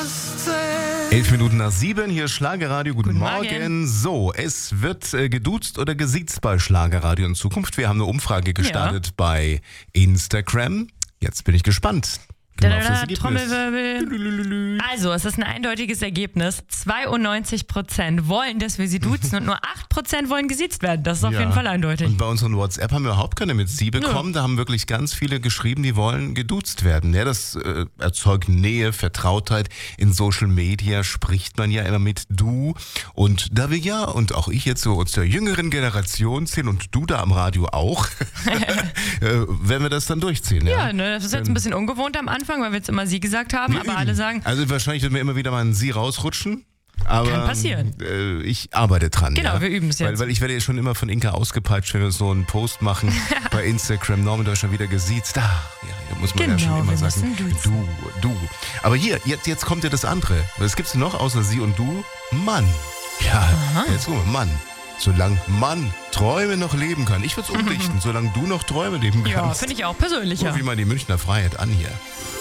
11 Minuten nach 7, hier ist Schlagerradio. Guten Morgen. So, es wird geduzt oder gesiezt bei Schlagerradio in Zukunft. Wir haben eine Umfrage gestartet bei Instagram. Jetzt bin ich gespannt. Trommelwirbel. Also, es ist ein eindeutiges Ergebnis. 92% wollen, dass wir sie duzen und nur 8% wollen gesiezt werden. Das ist auf jeden Fall eindeutig. Und bei unseren WhatsApp haben wir überhaupt keine mit Sie bekommen. Da haben wirklich ganz viele geschrieben, die wollen geduzt werden. Ja, das erzeugt Nähe, Vertrautheit. In Social Media spricht man ja immer mit Du. Und da wir ja, und auch ich jetzt so aus der jüngeren Generation sind und du da am Radio auch, werden wir das dann durchziehen. Ja, ne, das ist jetzt ein bisschen ungewohnt am Anfang, weil wir jetzt immer Sie gesagt haben, aber alle sagen... Also wahrscheinlich wird mir immer wieder mal ein Sie rausrutschen. Aber kann passieren. Ich arbeite dran. Genau, wir üben es jetzt. Weil ich werde ja schon immer von Inka ausgepeitscht, wenn wir so einen Post machen bei Instagram. Norman Deutschland wieder gesiezt. Da muss man ja schon immer sagen, du. Aber hier, jetzt kommt ja das andere. Was gibt's denn noch außer Sie und du? Mann. Ja, jetzt guck mal, Mann. Solange Mann Träume noch leben kann. Ich würde es umdichten, solange du noch Träume leben kannst. Ja, finde ich auch persönlich. So wie man die Münchner Freiheit an hier.